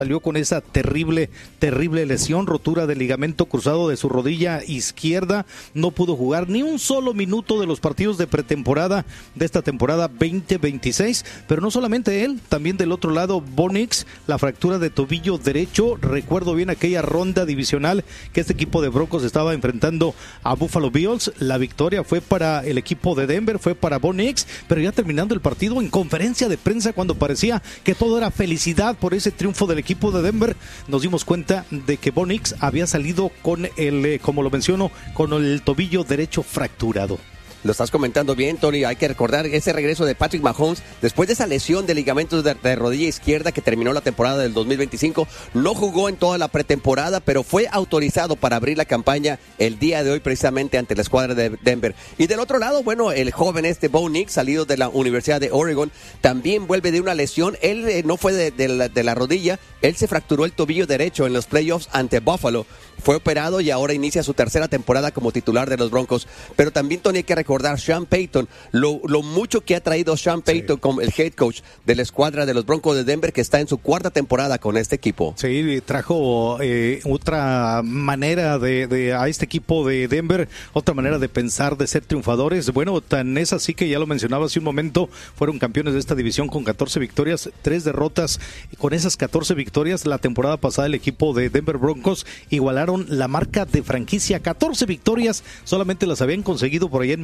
Salió con esa terrible lesión, rotura del ligamento cruzado de su rodilla izquierda. No pudo jugar ni un solo minuto de los partidos de pretemporada de esta temporada 2026. Pero no solamente él, también del otro lado, Bo Nix, la fractura de tobillo derecho. Recuerdo bien aquella ronda divisional que este equipo de Broncos estaba enfrentando a Buffalo Bills. La victoria fue para el equipo de Denver, fue para Bo Nix. Pero ya terminando el partido, en conferencia de prensa, cuando parecía que todo era felicidad por ese triunfo del equipo de Denver, nos dimos cuenta de que Bo Nix había salido con como lo menciono, con el tobillo derecho fracturado. Lo estás comentando bien, Tony. Hay que recordar ese regreso de Patrick Mahomes después de esa lesión de ligamentos de rodilla izquierda que terminó la temporada del 2025. No jugó en toda la pretemporada, pero fue autorizado para abrir la campaña el día de hoy precisamente ante la escuadra de Denver. Y del otro lado, bueno, el joven Bo Nix, salido de la Universidad de Oregon, también vuelve de una lesión. Él no fue de la rodilla, él se fracturó el tobillo derecho en los playoffs ante Buffalo. Fue operado y ahora inicia su tercera temporada como titular de los Broncos. Pero también, Tony, hay que recordar Sean Payton, lo mucho que ha traído Sean Payton como el head coach de la escuadra de los Broncos de Denver, que está en su cuarta temporada con este equipo. Sí, trajo otra manera a este equipo de Denver, otra manera de pensar, de ser triunfadores. Bueno, tan es así que ya lo mencionaba hace un momento, fueron campeones de esta división con 14 victorias, 3 derrotas. Y con esas 14 victorias, la temporada pasada el equipo de Denver Broncos igualaron la marca de franquicia. 14 victorias solamente las habían conseguido por allá en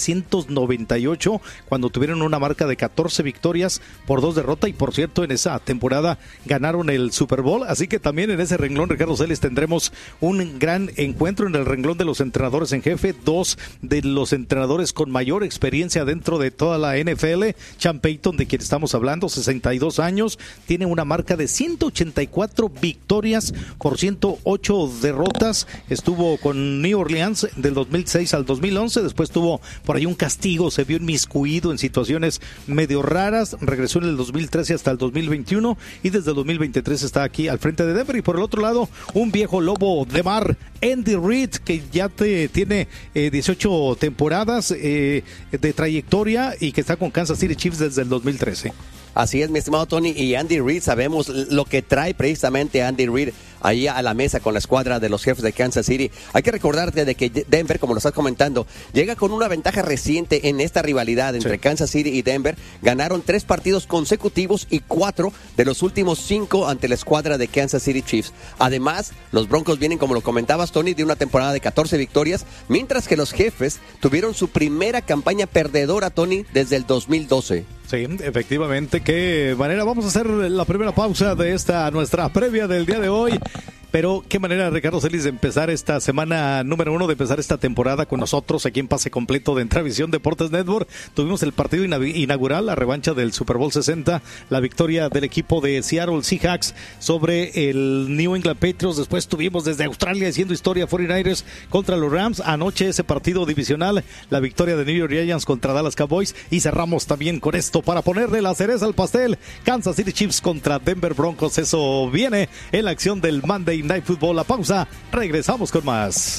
1998, cuando tuvieron una marca de 14 victorias por 2 derrotas. Y por cierto, en esa temporada ganaron el Super Bowl. Así que también en ese renglón, Ricardo Celis, tendremos un gran encuentro en el renglón de los entrenadores en jefe. 2 de los entrenadores con mayor experiencia dentro de toda la NFL. Sean Payton, de quien estamos hablando, 62 años, tiene una marca de 184 victorias por 108 derrotas. Estuvo con New Orleans del 2006 al 2011, después tuvo por ahí un castigo, se vio inmiscuido en situaciones medio raras, regresó en el 2013 hasta el 2021 y desde el 2023 está aquí al frente de Denver. Y por el otro lado, un viejo lobo de mar, Andy Reid, que ya tiene 18 temporadas de trayectoria y que está con Kansas City Chiefs desde el 2013. Así es, mi estimado Tony, y Andy Reid, sabemos lo que trae precisamente Andy Reid ahí a la mesa con la escuadra de los Jefes de Kansas City. Hay que recordarte de que Denver, como lo estás comentando, llega con una ventaja reciente en esta rivalidad entre Kansas City y Denver. Ganaron 3 partidos consecutivos y 4 de los últimos 5 ante la escuadra de Kansas City Chiefs. Además, los Broncos vienen, como lo comentabas, Tony, de una temporada de 14 victorias, mientras que los Jefes tuvieron su primera campaña perdedora, Tony, desde el 2012. Sí, efectivamente, qué manera. Vamos a hacer la primera pausa de esta nuestra previa del día de hoy. Pero qué manera, Ricardo Celis, de empezar esta semana número 1, de empezar esta temporada con nosotros aquí en Pase Completo de Entravisión Deportes Network. Tuvimos el partido inaugural, la revancha del Super Bowl 60, la victoria del equipo de Seattle Seahawks sobre el New England Patriots. Después tuvimos desde Australia haciendo historia 49ers contra los Rams. Anoche ese partido divisional, la victoria de New York Giants contra Dallas Cowboys. Y cerramos también con esto para ponerle la cereza al pastel, Kansas City Chiefs contra Denver Broncos. Eso viene en la acción del Monday Night Football. La pausa, regresamos con más.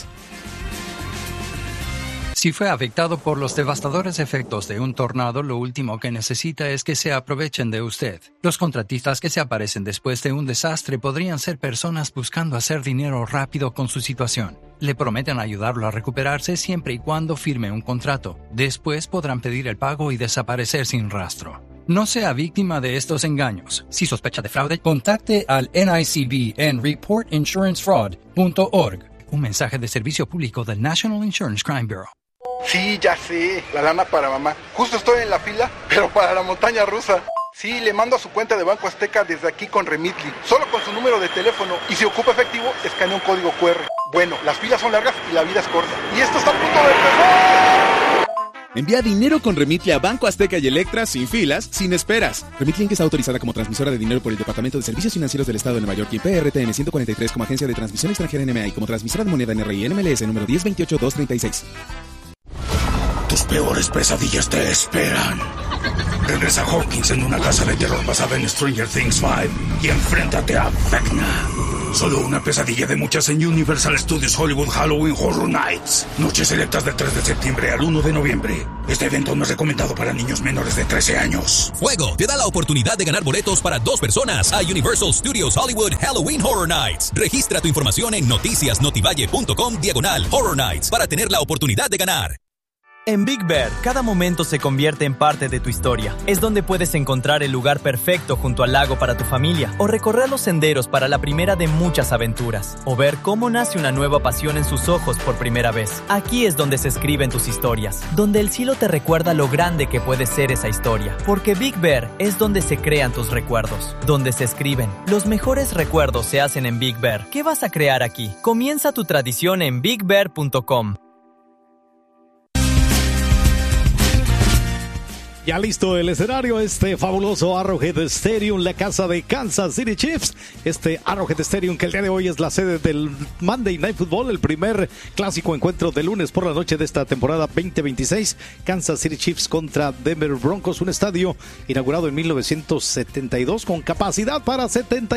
Si fue afectado por los devastadores efectos de un tornado, lo último que necesita es que se aprovechen de usted. Los contratistas que se aparecen después de un desastre podrían ser personas buscando hacer dinero rápido con su situación. Le prometen ayudarlo a recuperarse siempre y cuando firme un contrato. Después podrán pedir el pago y desaparecer sin rastro. No sea víctima de estos engaños. Si sospecha de fraude, contacte al NICB en reportinsurancefraud.org. Un mensaje de servicio público del National Insurance Crime Bureau. Sí, ya sé, la lana para mamá. Justo estoy en la fila, pero para la montaña rusa. Sí, le mando a su cuenta de Banco Azteca desde aquí con Remitly, solo con su número de teléfono, y si ocupa efectivo, escanea un código QR. Bueno, las filas son largas y la vida es corta. Y esto está a punto de empezar. Envía dinero con Remitly a Banco Azteca y Electra sin filas, sin esperas. Remitly Inc. está autorizada como transmisora de dinero por el Departamento de Servicios Financieros del Estado de Nueva York y PRTN 143 como agencia de transmisión extranjera NMA y como transmisora de moneda NRI NMLS número 1028236. Tus peores pesadillas te esperan. Regresa Hawkins en una casa de terror basada en Stranger Things 5 y enfréntate a Vecna. Solo una pesadilla de muchas en Universal Studios Hollywood Halloween Horror Nights. Noches selectas del 3 de septiembre al 1 de noviembre. Este evento no es recomendado para niños menores de 13 años. Fuego te da la oportunidad de ganar boletos para 2 personas a Universal Studios Hollywood Halloween Horror Nights. Registra tu información en noticiasnotivalle.com/Horror Nights para tener la oportunidad de ganar. En Big Bear, cada momento se convierte en parte de tu historia. Es donde puedes encontrar el lugar perfecto junto al lago para tu familia, o recorrer los senderos para la primera de muchas aventuras, o ver cómo nace una nueva pasión en sus ojos por primera vez. Aquí es donde se escriben tus historias, donde el cielo te recuerda lo grande que puede ser esa historia. Porque Big Bear es donde se crean tus recuerdos, donde se escriben. Los mejores recuerdos se hacen en Big Bear. ¿Qué vas a crear aquí? Comienza tu tradición en bigbear.com. Ya listo el escenario, este fabuloso Arrowhead Stadium, la casa de Kansas City Chiefs. Este Arrowhead Stadium que el día de hoy es la sede del Monday Night Football, el primer clásico encuentro de lunes por la noche de esta temporada 2026. Kansas City Chiefs contra Denver Broncos, un estadio inaugurado en 1972 con capacidad para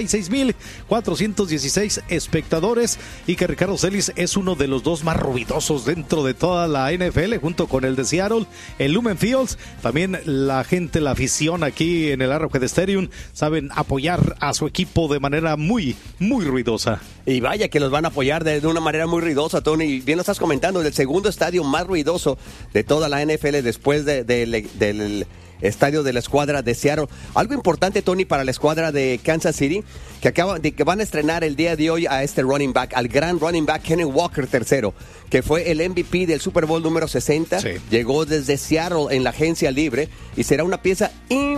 76,416 espectadores, y que Ricardo Celis es uno de los dos más ruidosos dentro de toda la NFL, junto con el de Seattle, el Lumen Fields. También la gente, la afición aquí en el Arrowhead Stadium saben apoyar a su equipo de manera muy, muy ruidosa. Y vaya que los van a apoyar de una manera muy ruidosa, Tony. Bien lo estás comentando, el segundo estadio más ruidoso de toda la NFL después del estadio de la escuadra de Seattle. Algo importante, Tony, para la escuadra de Kansas City, que van a estrenar el día de hoy a este running back, al gran running back Kenny Walker III, que fue el MVP del Super Bowl número 60. Sí. Llegó desde Seattle en la agencia libre y será una pieza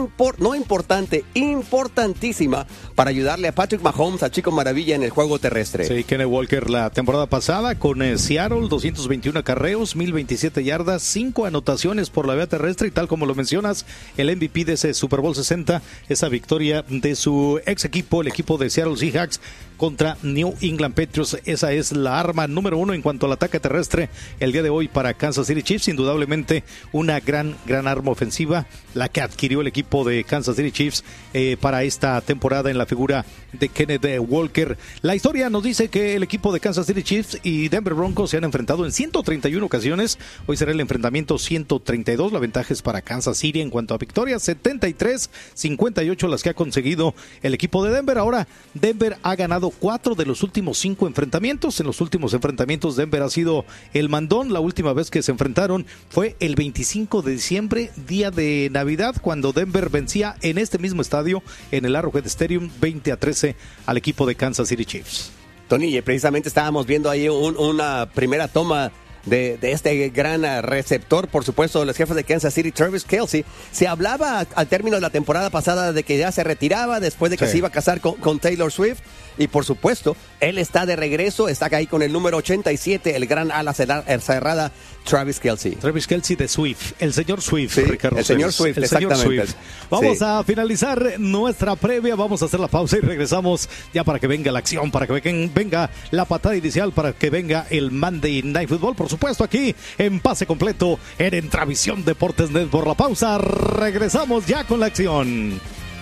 importantísima para ayudarle a Patrick Mahomes, a Chico Maravilla, en el juego terrestre. Sí, Kenny Walker la temporada pasada con Seattle, 221 acarreos, 1,027 yardas, 5 anotaciones por la vía terrestre, y tal como lo mencionas, el MVP de ese Super Bowl 60, esa victoria de su ex equipo, el equipo de Seattle Seahawks, contra New England Patriots. Esa es la arma número 1 en cuanto al ataque terrestre el día de hoy para Kansas City Chiefs. Indudablemente una gran arma ofensiva la que adquirió el equipo de Kansas City Chiefs para esta temporada en la figura de Kenneth Walker. La historia nos dice que el equipo de Kansas City Chiefs y Denver Broncos se han enfrentado en 131 ocasiones. Hoy será el enfrentamiento 132. La ventaja es para Kansas City en cuanto a victorias, 73-58 las que ha conseguido el equipo de Denver. Ahora Denver ha ganado 4 de los últimos 5 enfrentamientos. En los últimos enfrentamientos Denver ha sido el mandón. La última vez que se enfrentaron fue el 25 de diciembre, día de Navidad, cuando Denver vencía en este mismo estadio, en el Arrowhead Stadium, 20-13 al equipo de Kansas City Chiefs. Tony, precisamente estábamos viendo ahí una primera toma de este gran receptor, por supuesto, los jefes de Kansas City, Travis Kelce. Se hablaba al término de la temporada pasada de que ya se retiraba después de que se iba a casar con Taylor Swift. Y por supuesto, él está de regreso, está ahí con el número 87, el gran ala cerrada, Travis Kelce. Travis Kelce de Swift, el señor Swift, sí, Ricardo. El señor Swift, el exactamente. Señor Swift. Vamos a finalizar nuestra previa, vamos a hacer la pausa y regresamos ya para que venga la acción, para que venga la patada inicial, para que venga el Monday Night Football, por supuesto, aquí en Pase Completo, en Entravisión Deportes Net. Por la pausa, regresamos ya con la acción.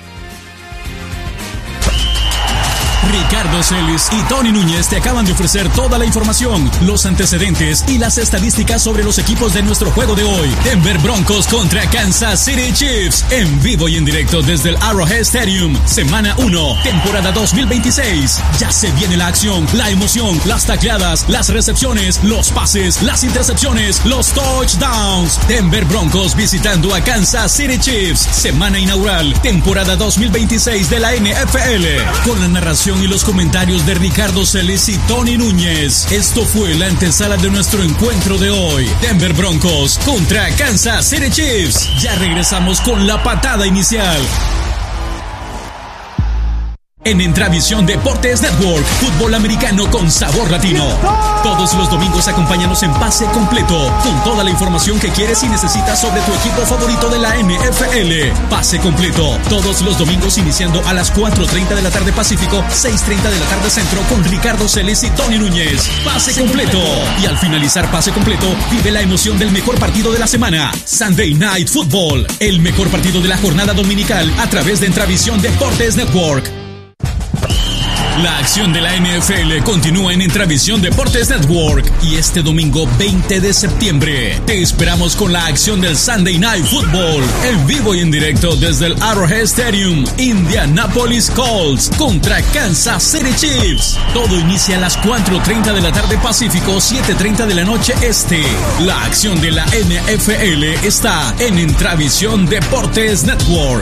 Ricardo Celis y Tony Núñez te acaban de ofrecer toda la información, los antecedentes y las estadísticas sobre los equipos de nuestro juego de hoy. Denver Broncos contra Kansas City Chiefs, en vivo y en directo desde el Arrowhead Stadium. Semana 1, temporada 2026. Ya se viene la acción, la emoción, las tacleadas, las recepciones, los pases, las intercepciones, los touchdowns. Denver Broncos visitando a Kansas City Chiefs. Semana inaugural, temporada 2026 de la NFL. Con la narración y los comentarios de Ricardo Celis y Tony Núñez. Esto fue la antesala de nuestro encuentro de hoy. Denver Broncos contra Kansas City Chiefs. Ya regresamos con la patada inicial. en Entravisión Deportes Network, fútbol americano con sabor latino. Todos los domingos acompáñanos en Pase Completo, con toda la información que quieres y necesitas sobre tu equipo favorito de la NFL. Pase Completo, todos los domingos iniciando a las 4:30 de la tarde Pacífico, 6:30 de la tarde Centro, con Ricardo Celis y Tony Núñez. Pase Completo. Y al finalizar Pase Completo, vive la emoción del mejor partido de la semana, Sunday Night Football, el mejor partido de la jornada dominical a través de Entravisión Deportes Network. La acción de la NFL continúa en Entravisión Deportes Network y este domingo 20 de septiembre te esperamos con la acción del Sunday Night Football en vivo y en directo desde el Arrowhead Stadium. Indianapolis Colts contra Kansas City Chiefs. Todo inicia a las 4:30 de la tarde Pacífico, 7:30 de la noche Este. La acción de la NFL está en Entravisión Deportes Network.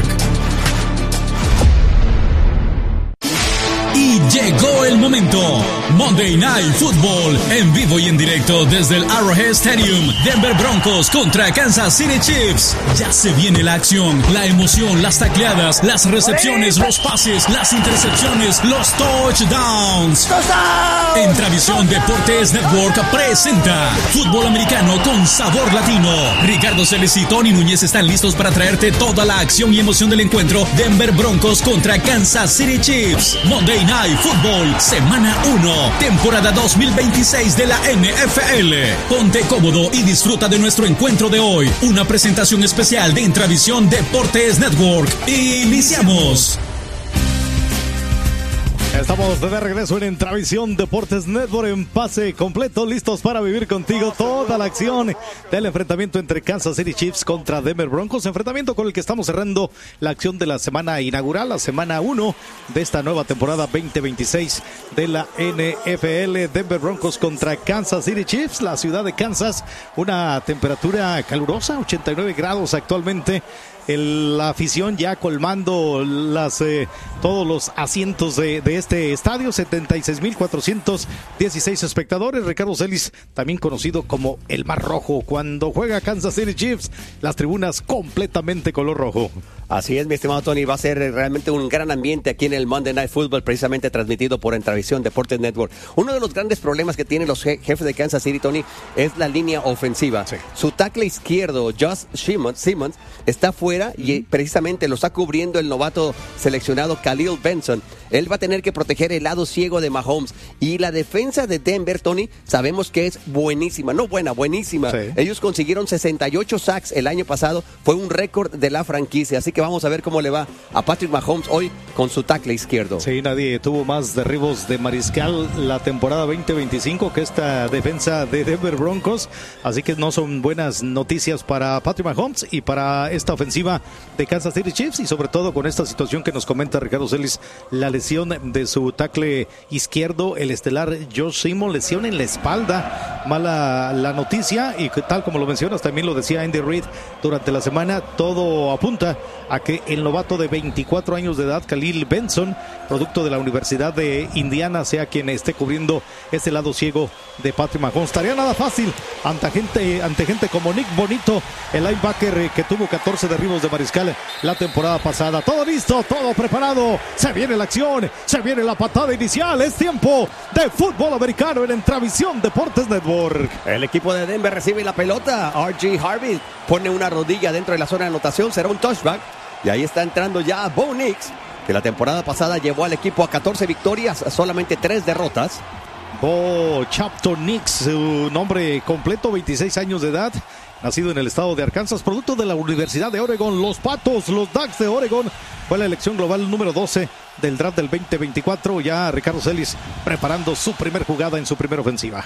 Y llegó el momento. Monday Night Football en vivo y en directo desde el Arrowhead Stadium. Denver Broncos contra Kansas City Chiefs. Ya se viene la acción, la emoción, las tacleadas, las recepciones, los pases, las intercepciones, los touchdowns. Entravisión Deportes Network presenta fútbol americano con sabor latino. Ricardo Celis y Tony Núñez están listos para traerte toda la acción y emoción del encuentro. Denver Broncos contra Kansas City Chiefs. Monday Night Football, semana 1, temporada 2026 de la NFL. Ponte cómodo y disfruta de nuestro encuentro de hoy. Una presentación especial de Entravisión Deportes Network. Iniciamos. Estamos de regreso en Entravisión Deportes Network en Pase Completo, listos para vivir contigo toda la acción del enfrentamiento entre Kansas City Chiefs contra Denver Broncos, enfrentamiento con el que estamos cerrando la acción de la semana inaugural, la semana 1 de esta nueva temporada 2026 de la NFL. Denver Broncos contra Kansas City Chiefs, la ciudad de Kansas, una temperatura calurosa, 89 grados actualmente. La afición ya colmando todos los asientos de este estadio, 76,416 espectadores. Ricardo Celis, también conocido como el Mar Rojo, cuando juega Kansas City Chiefs, las tribunas completamente color rojo. Así es, mi estimado Tony, va a ser realmente un gran ambiente aquí en el Monday Night Football, precisamente transmitido por Entravisión Deportes Network. Uno de los grandes problemas que tienen los jefes de Kansas City, Tony, es la línea ofensiva. Sí. Su tackle izquierdo, Josh Simmons, está fuera y precisamente lo está cubriendo el novato seleccionado Khalil Benson. Él va a tener que proteger el lado ciego de Mahomes. Y la defensa de Denver, Tony, sabemos que es buenísima, no buena, buenísima. Sí. Ellos consiguieron 68 sacks el año pasado, fue un récord de la franquicia, así que vamos a ver cómo le va a Patrick Mahomes hoy con su tackle izquierdo. Sí, nadie tuvo más derribos de mariscal la temporada 2025 que esta defensa de Denver Broncos, así que no son buenas noticias para Patrick Mahomes y para esta ofensiva de Kansas City Chiefs, y sobre todo con esta situación que nos comenta Ricardo Celis, la lesión de su tackle izquierdo, el estelar Josh Simmons, lesión en la espalda, mala la noticia, y tal como lo mencionas, también lo decía Andy Reid durante la semana, todo apunta a que el novato de 24 años de edad, Khalil Benson, producto de la Universidad de Indiana, sea quien esté cubriendo ese lado ciego de Patrick Mahomes. Estaría nada fácil ante gente como Nick Bonito, el linebacker que tuvo 14 derribos de mariscal la temporada pasada. Todo listo, todo preparado, se viene la acción, se viene la patada inicial, es tiempo de fútbol americano en Entravisión Deportes Network. El equipo de Denver recibe la pelota, R.J. Harvey pone una rodilla dentro de la zona de anotación, será un touchback, y ahí está entrando ya Bo Nix, que la temporada pasada llevó al equipo a 14 victorias, solamente 3 derrotas. Bo Chapton Nix, su nombre completo, 26 años de edad, nacido en el estado de Arkansas, producto de la Universidad de Oregon. Los Patos, los Ducks de Oregon, fue la elección global número 12 del draft del 2024. Ya Ricardo Celis preparando su primer jugada en su primera ofensiva.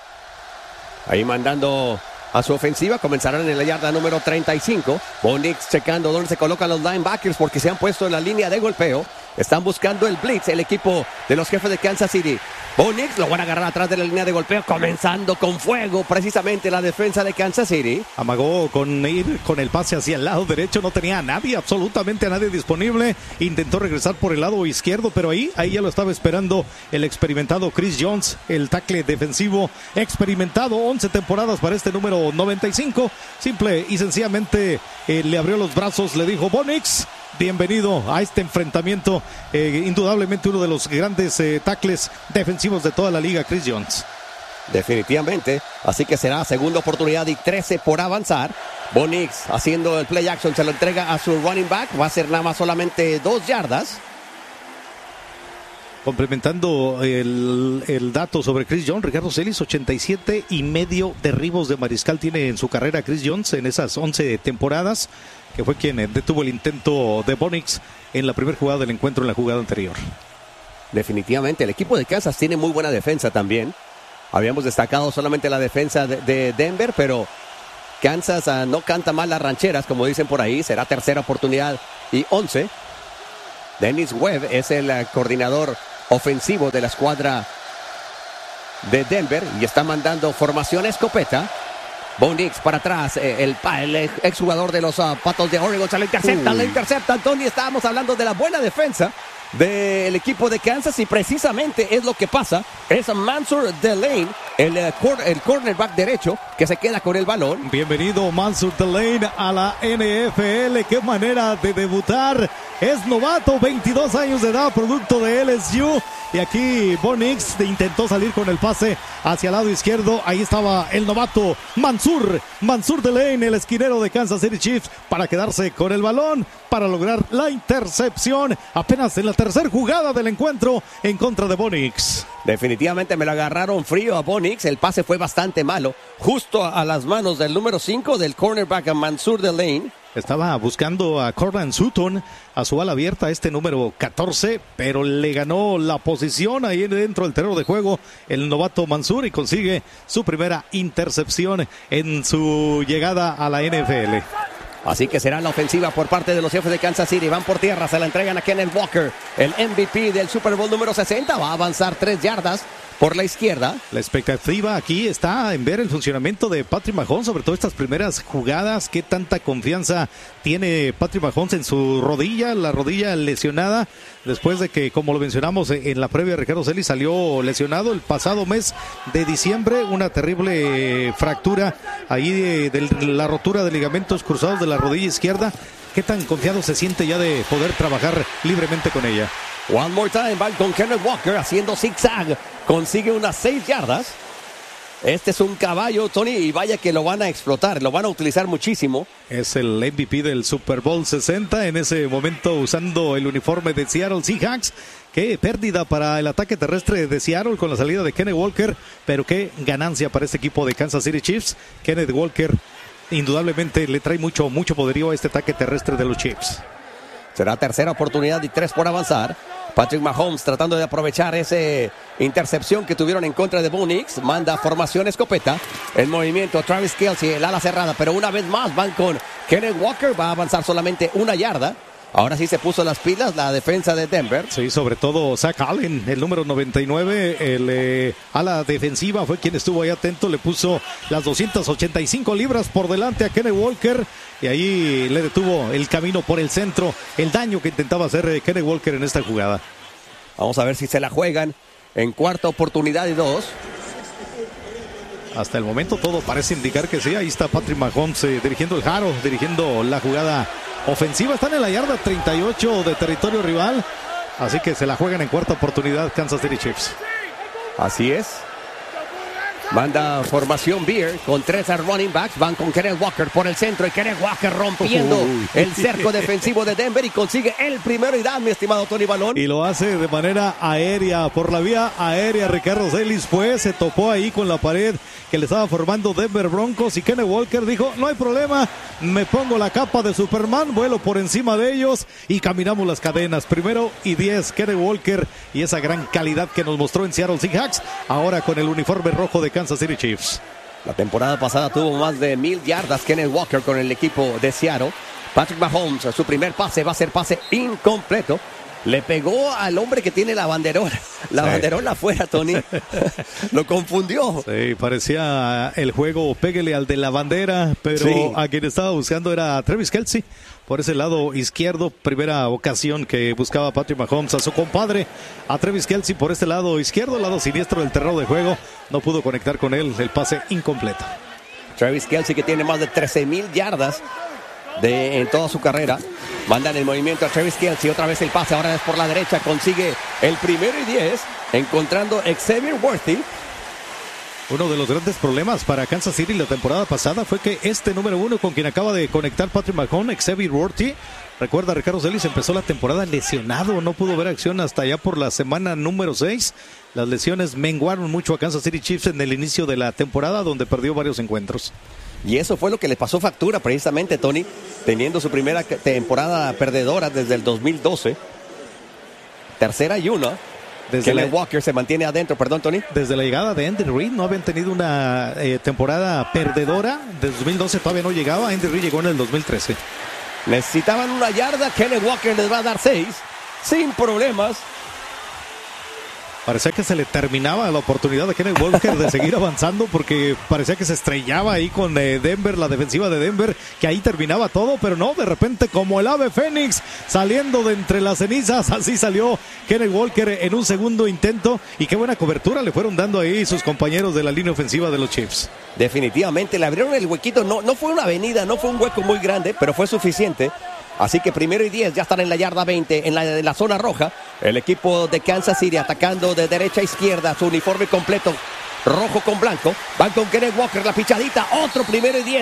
Ahí mandando a su ofensiva, comenzarán en la yarda número 35. Bo Nix checando dónde se colocan los linebackers porque se han puesto en la línea de golpeo. Están buscando el blitz, el equipo de los jefes de Kansas City. Bo Nix lo van a agarrar atrás de la línea de golpeo, comenzando con fuego precisamente la defensa de Kansas City. Amagó con ir con el pase hacia el lado derecho, no tenía a nadie, absolutamente a nadie disponible. Intentó regresar por el lado izquierdo, pero ahí ya lo estaba esperando el experimentado Chris Jones, el tackle defensivo experimentado, 11 temporadas para este número 95. Simple y sencillamente le abrió los brazos, le dijo: Bo Nix, bienvenido a este enfrentamiento. Indudablemente uno de los grandes tackles defensivos de toda la liga, Chris Jones. Definitivamente, así que será segunda oportunidad y 13 por avanzar. Bo Nix haciendo el play action, se lo entrega a su running back, va a ser nada más solamente 2 yardas. Complementando el dato sobre Chris Jones, Ricardo Celis, 87.5 derribos de mariscal tiene en su carrera Chris Jones en esas 11 temporadas, que fue quien detuvo el intento de Bo Nix en la primera jugada del encuentro en la jugada anterior. Definitivamente, el equipo de Kansas tiene muy buena defensa también. Habíamos destacado solamente la defensa de Denver, pero Kansas no canta mal las rancheras, como dicen por ahí. Será tercera oportunidad y 11. Dennis Webb es el coordinador ofensivo de la escuadra de Denver y está mandando formación escopeta. Bo Nix para atrás, el exjugador de los Patos de Oregon, se lo intercepta. Tony, estábamos hablando de la buena defensa del equipo de Kansas y precisamente es lo que pasa. Es Mansour Delane, el cornerback derecho, que se queda con el balón. Bienvenido Mansour Delane a la NFL. Qué manera de debutar. Es novato, 22 años de edad, producto de LSU. Y aquí Bo Nix intentó salir con el pase hacia el lado izquierdo. Ahí estaba el novato Mansour Delane, el esquinero de Kansas City Chiefs, para quedarse con el balón, para lograr la intercepción. Apenas en la tercera jugada del encuentro en contra de Bo Nix. Definitivamente me lo agarraron frío a Bo Nix. El pase fue bastante malo, justo a las manos del número 5 del cornerback Mansour Delane. Estaba buscando a Corbin Sutton, a su ala abierta, este número 14, pero le ganó la posición ahí dentro del terreno de juego el novato Mansour y consigue su primera intercepción en su llegada a la NFL. Así que será la ofensiva por parte de los jefes de Kansas City. Van por tierra, se la entregan a Kenneth Walker, el MVP del Super Bowl número 60. Va a avanzar 3 yardas por la izquierda. La expectativa aquí está en ver el funcionamiento de Patrick Mahomes, sobre todo estas primeras jugadas. Qué tanta confianza tiene Patrick Mahomes en su rodilla, la rodilla lesionada, después de que, como lo mencionamos en la previa, Ricardo Celis salió lesionado el pasado mes de diciembre, una terrible fractura ahí de la rotura de ligamentos cruzados de la rodilla izquierda. ¿Qué tan confiado se siente ya de poder trabajar libremente con ella? One more time, van con Kenneth Walker haciendo zigzag, consigue unas 6 yardas. Este es un caballo, Tony, y vaya que lo van a explotar, lo van a utilizar muchísimo. Es el MVP del Super Bowl 60, en ese momento usando el uniforme de Seattle Seahawks. Qué pérdida para el ataque terrestre de Seattle con la salida de Kenneth Walker, pero qué ganancia para este equipo de Kansas City Chiefs. Kenneth Walker indudablemente le trae mucho poderío a este ataque terrestre de los Chiefs. Será tercera oportunidad y 3 por avanzar. Patrick Mahomes tratando de aprovechar esa intercepción que tuvieron en contra de Bo Nix. Manda formación escopeta. El movimiento Travis Kelce, el ala cerrada. Pero una vez más van con Kenneth Walker. Va a avanzar solamente 1 yarda. Ahora sí se puso las pilas la defensa de Denver. Sí, sobre todo Zach Allen, el número 99, el ala defensiva, fue quien estuvo ahí atento. Le puso las 285 libras por delante a Kenneth Walker y ahí le detuvo el camino por el centro, el daño que intentaba hacer Kenneth Walker en esta jugada. Vamos a ver si se la juegan en cuarta oportunidad y 2. Hasta el momento todo parece indicar que sí. Ahí está Patrick Mahomes dirigiendo el jaro, dirigiendo la jugada ofensiva. Están en la yarda 38 de territorio rival, así que se la juegan en cuarta oportunidad Kansas City Chiefs. Así es. Manda formación Beer con 3 running backs. Van con Kenneth Walker por el centro y Kenneth Walker rompiendo el cerco defensivo de Denver y consigue el primero y dan, mi estimado Tony Balón. Y lo hace de manera aérea, por la vía aérea. Ricardo Celis se topó ahí con la pared que le estaba formando Denver Broncos y Kenneth Walker dijo, no hay problema, me pongo la capa de Superman, vuelo por encima de ellos y caminamos las cadenas. 1st y 10, Kenneth Walker y esa gran calidad que nos mostró en Seattle Seahawks, ahora con el uniforme rojo de Kansas City Chiefs. La temporada pasada tuvo más de 1,000 yardas Kenneth Walker con el equipo de Seattle. Patrick Mahomes, su primer pase va a ser pase incompleto. Le pegó al hombre que tiene la banderola. Banderola afuera, Tony. Lo confundió. Sí, parecía el juego pégale al de la bandera, pero sí, a quien estaba buscando era Travis Kelce. Por ese lado izquierdo, primera ocasión que buscaba Patrick Mahomes a su compadre, a Travis Kelce por este lado izquierdo, lado siniestro del terreno de juego. No pudo conectar con él, el pase incompleto. Travis Kelce, que tiene más de 13,000 yardas en toda su carrera. Mandan el movimiento a Travis Kelce, otra vez el pase, ahora es por la derecha, consigue el 1st y 10, encontrando a Xavier Worthy. Uno de los grandes problemas para Kansas City la temporada pasada fue que este número 1 con quien acaba de conectar Patrick Mahomes, Xavier Worthy, recuerda, Ricardo Celis empezó la temporada lesionado, no pudo ver acción hasta allá por la semana número 6. Las lesiones menguaron mucho a Kansas City Chiefs en el inicio de la temporada, donde perdió varios encuentros. Y eso fue lo que le pasó factura precisamente, Tony, teniendo su primera temporada perdedora desde el 2012. 3rd y 1. Kenneth Walker se mantiene adentro, perdón, Tony. Desde la llegada de Andy Reid no habían tenido una temporada perdedora. Desde 2012 todavía no llegaba. Andy Reid llegó en el 2013. Necesitaban 1 yarda. Kenneth Walker les va a dar 6 sin problemas. Parecía que se le terminaba la oportunidad a Kenneth Walker de seguir avanzando, porque parecía que se estrellaba ahí con Denver, la defensiva de Denver, que ahí terminaba todo, pero no, de repente como el ave fénix saliendo de entre las cenizas, así salió Kenneth Walker en un segundo intento, y qué buena cobertura le fueron dando ahí sus compañeros de la línea ofensiva de los Chiefs. Definitivamente le abrieron el huequito, no fue una avenida, no fue un hueco muy grande, pero fue suficiente. Así que 1st y 10, ya están en la yarda 20, en la zona roja. El equipo de Kansas City atacando de derecha a izquierda, su uniforme completo, rojo con blanco. Van con Kenneth Walker, la pichadita, otro 1st y 10.